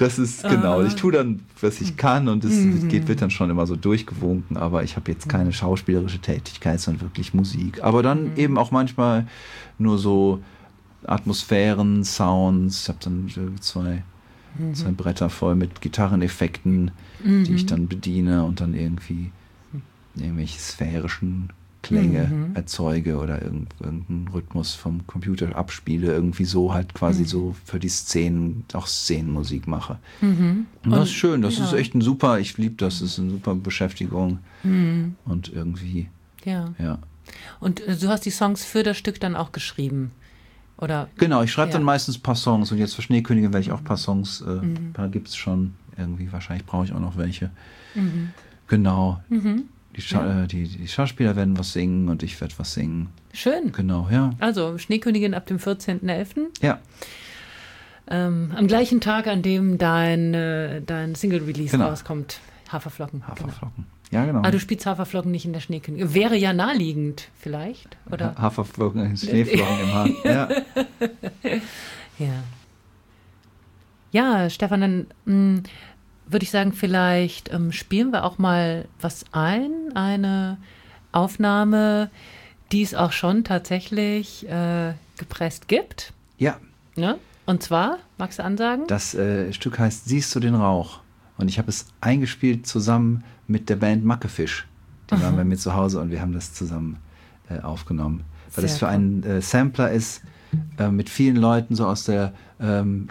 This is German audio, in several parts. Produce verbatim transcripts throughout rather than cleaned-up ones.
Das ist genau, ich tue dann, was ich kann und es mhm. geht, wird dann schon immer so durchgewunken, aber ich habe jetzt keine schauspielerische Tätigkeit, sondern wirklich Musik. Aber dann mhm. eben auch manchmal nur so Atmosphären, Sounds. Ich habe dann zwei, mhm. zwei Bretter voll mit Gitarreneffekten, mhm. die ich dann bediene und dann irgendwie irgendwelche sphärischen Klänge mhm. erzeuge oder irgendeinen Rhythmus vom Computer abspiele, irgendwie so halt quasi mhm. so für die Szenen auch Szenenmusik mache. Mhm. Und das ist schön, das ja. ist echt ein super, ich liebe das, das ist eine super Beschäftigung mhm. und irgendwie, ja. ja. Und äh, du hast die Songs für das Stück dann auch geschrieben, oder? Genau, ich schreibe ja. dann meistens ein paar Songs und jetzt für Schneekönigin werde ich auch ein paar Songs, äh, mhm. ein paar gibt es schon, irgendwie, wahrscheinlich brauche ich auch noch welche. Mhm. Genau. Mhm. Die, Scha- ja. die, die Schauspieler werden was singen und ich werde was singen. Schön. Genau, ja. Also Schneekönigin ab dem vierzehnten elften Ja. Ähm, am gleichen Tag, an dem dein, äh, dein Single-Release genau. rauskommt. Haferflocken. Haferflocken. Genau. Ja, genau. Ah, du spielst Haferflocken nicht in der Schneekönigin. Wäre ja naheliegend, vielleicht, oder? Ha- Haferflocken, Schneeflocken im Haar. Ja. ja. Ja, Stefan, dann mh, würde ich sagen, vielleicht ähm, spielen wir auch mal was ein, eine Aufnahme, die es auch schon tatsächlich äh, gepresst gibt. Ja. Ne? Und zwar, magst du ansagen? Das äh, Stück heißt Siehst du den Rauch? Und ich habe es eingespielt zusammen mit der Band Mackefisch. Die Aha. waren bei mir zu Hause und wir haben das zusammen äh, aufgenommen. Weil Sehr das für cool. einen äh, Sampler ist, äh, mit vielen Leuten so aus der ähm,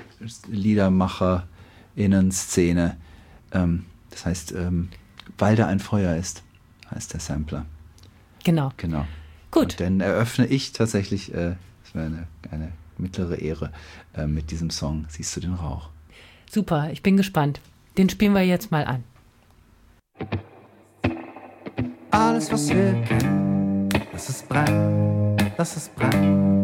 Liedermacher-Innen-Szene. Ähm, das heißt, ähm, weil da ein Feuer ist, heißt der Sampler. Genau. Genau. Gut. Und dann eröffne ich tatsächlich, äh, das wäre eine, eine mittlere Ehre, äh, mit diesem Song Siehst du den Rauch? Super, ich bin gespannt. Den spielen wir jetzt mal an. Alles, was wir kennen, lass es brennen, lass es brennen.